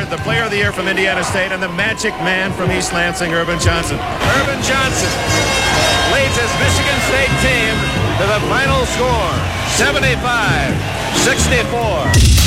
Award, the Player of the Year from Indiana State, and the Magic Man from East Lansing, Urban Johnson. Urban Johnson leads his Michigan State team to the final score, 75-64.